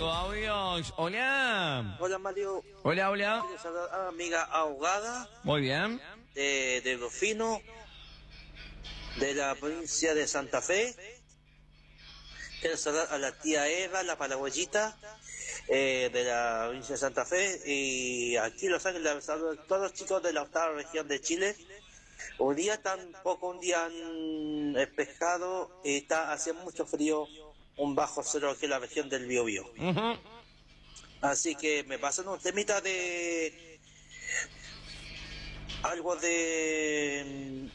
tengo audios. Hola. Hola Mario. Hola, hola. Quiero saludar a una amiga ahogada Muy bien. de Rufino, de la provincia de Santa Fe. Quiero saludar a la tía Eva, la paraguayita, de la provincia de Santa Fe. Y aquí Los Ángeles, saludo a todos los chicos de la octava región de Chile. Un día tampoco, un día despejado, está haciendo mucho frío, un bajo cero aquí en la región del Biobío. Así que me pasan un temita de algo de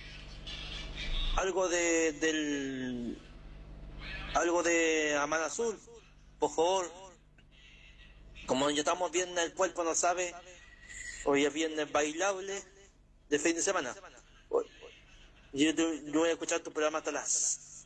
Amar Azul, por favor. Como ya estamos bien, el cuerpo no sabe, hoy es viernes bailable de fin de semana. Yo voy a escuchar tu programa hasta las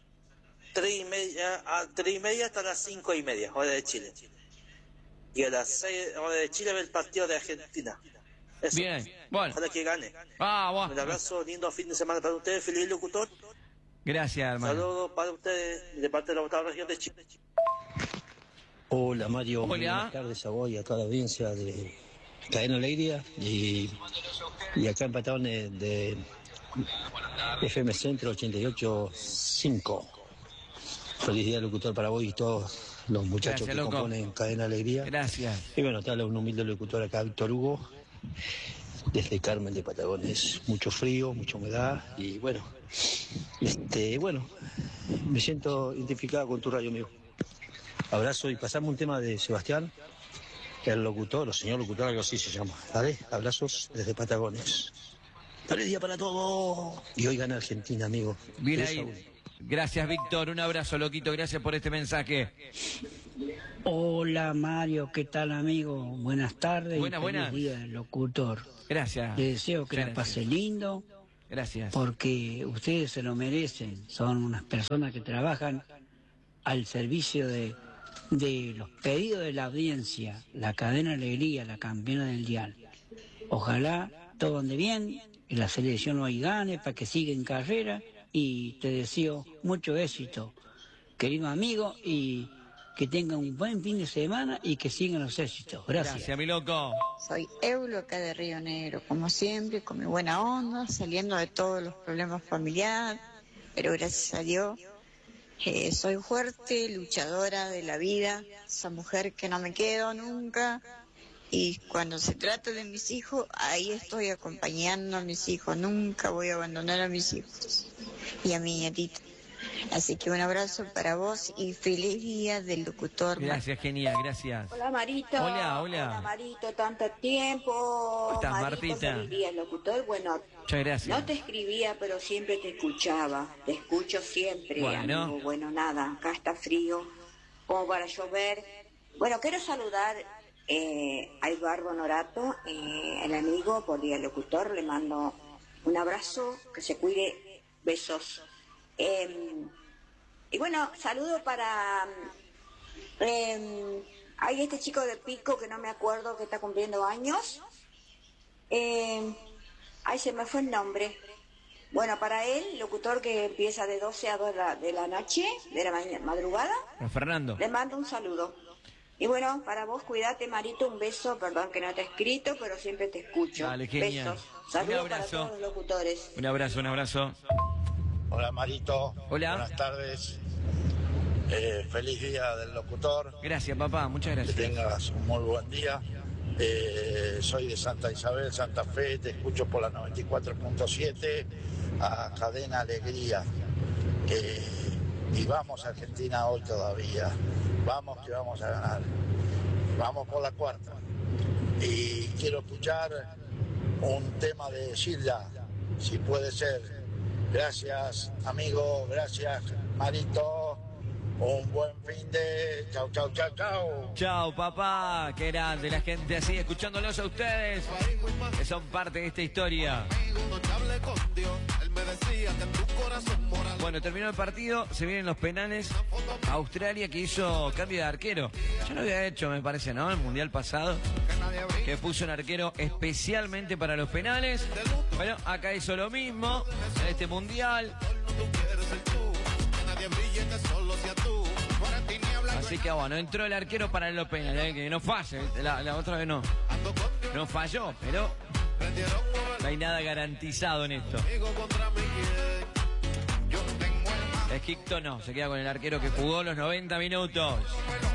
3:30 hasta las 5:30, hora de Chile. Y a las 6 hora de Chile ve el partido de Argentina. Eso. Bien, bueno. Ojalá que gane. Bueno. Un abrazo, lindo fin de semana para ustedes, feliz locutor. Gracias, hermano. Saludos para ustedes de parte de la octava región de Chile. Hola Mario, Hola. buenas tardes a vos y a toda la audiencia de Cadena Alegría y acá en Patagones de FM Centro 88.5. Feliz día locutor para vos y todos los muchachos. Gracias, que loco. componen Cadena Alegría. Gracias. Y bueno, te habla un humilde locutor acá, Víctor Hugo, desde Carmen de Patagones. Mucho frío, mucha humedad y bueno, me siento identificado con tu radio, amigo. Abrazo y pasamos un tema de Sebastián, el locutor, o señor locutor, algo así se llama. ¿Vale? Abrazos desde Patagones. ¡Feliz día para todos! Y hoy gana Argentina, amigo. Bien ahí. Gracias, Víctor. Un abrazo, loquito. Gracias por este mensaje. Hola Mario, ¿qué tal amigo? Buenas tardes. Buenas. Feliz día del locutor. Gracias. Les deseo que la pase lindo. Gracias. Porque ustedes se lo merecen. Son unas personas que trabajan al servicio de los pedidos de la audiencia. La Cadena Alegría, la campeona del dial. Ojalá todo ande bien, y la selección hoy gane para que siga en carrera. Y te deseo mucho éxito, querido amigo, y que tengan un buen fin de semana y que sigan los éxitos. Gracias, mi loco. Soy Eulo, acá de Río Negro, como siempre, con mi buena onda, saliendo de todos los problemas familiares, pero gracias a Dios soy fuerte, luchadora de la vida, esa mujer que no me quedo nunca, y cuando se trata de mis hijos, ahí estoy acompañando a mis hijos, nunca voy a abandonar a mis hijos y a mi nietita. Así que un abrazo para vos y feliz día del locutor. Gracias, genial, gracias. Hola Marito. Hola. Marito, tanto tiempo. ¿Cómo estás, Marito, Martita? feliz día, locutor. Bueno, muchas gracias. no te escribía, pero siempre te escuchaba. Te escucho siempre, Bueno. amigo. Bueno, nada, acá está frío, como para llover. Bueno, quiero saludar a Eduardo Norato, el amigo, por día del locutor. Le mando un abrazo, que se cuide, besos. Y bueno, saludo para hay este chico de Pico que no me acuerdo, que está cumpliendo años. Ay, se me fue el nombre. Bueno, para él, locutor que empieza de 12 a 2 de la noche, de la madrugada. Fernando. Le mando un saludo. Y bueno, para vos, cuídate, Marito, un beso. Perdón que no te he escrito, pero siempre te escucho. Dale, genial. Besos. Saludos Un para abrazo. todos los locutores. Un abrazo. Hola Marito. Hola. Buenas tardes. Feliz día del locutor. Gracias, papá. Muchas Que gracias. tengas un muy buen día. Soy de Santa Isabel, Santa Fe. Te escucho por la 94.7 a Cadena Alegría. Y vamos a Argentina hoy todavía. Vamos que vamos a ganar. Vamos por la cuarta. Y quiero escuchar un tema de Gilda, si puede ser. Gracias, amigo. Gracias, Marito. Un buen fin de... Chau. Chao, papá. Qué grande la gente así, escuchándolos a ustedes, que son parte de esta historia. Bueno, terminó el partido, se vienen los penales. Australia, que hizo cambio de arquero. Ya lo había hecho, me parece, ¿no? El mundial pasado, que puso un arquero especialmente para los penales. Bueno, acá hizo lo mismo en este mundial. Así que bueno, entró el arquero para los penales, que no falle, la otra vez no falló, pero no hay nada garantizado en esto. Egipto no, se queda con el arquero que jugó los 90 minutos.